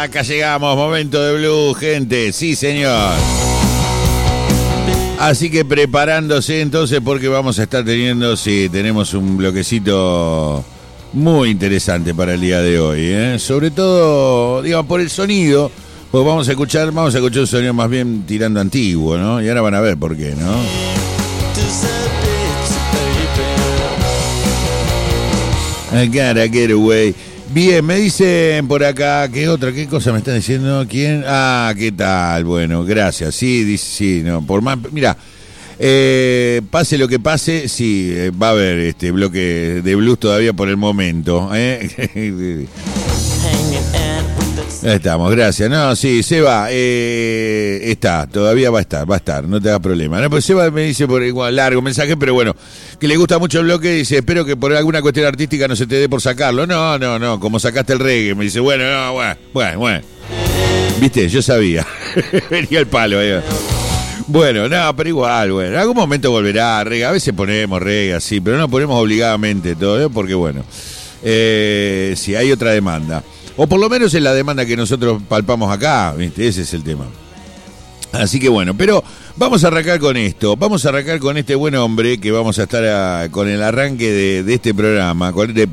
acá llegamos, momento de Blue, gente, sí señor. Así que preparándose entonces porque vamos a estar teniendo, sí, tenemos un bloquecito muy interesante para el día de hoy, sobre todo, digamos, por el sonido, pues vamos a escuchar un sonido más bien tirando antiguo, ¿no? Y ahora van a ver por qué, ¿no? I gotta get away. Bien, me dicen por acá, ¿qué cosa me están diciendo? ¿Quién? Ah, ¿qué tal? Bueno, gracias. Sí, dice, sí, no, por más, mira, pase lo que pase, sí, va a haber este bloque de blues todavía por el momento, Ahí estamos, gracias. No, sí, Seba, está, todavía va a estar, no te hagas problema. No, pues Seba me dice por igual largo mensaje, pero bueno, que le gusta mucho el bloque, dice, espero que por alguna cuestión artística no se te dé por sacarlo. No, como sacaste el reggae, me dice, bueno. Viste, yo sabía, venía el palo ahí. Bueno, no, pero igual, bueno, en algún momento volverá reggae, a veces ponemos reggae así, pero no ponemos obligadamente todo, porque bueno, si hay otra demanda. O por lo menos es la demanda que nosotros palpamos acá, ¿viste? Ese es el tema. Así que bueno, pero vamos a arrancar con esto. Vamos a arrancar con este buen hombre que vamos a estar con el arranque de este programa, con este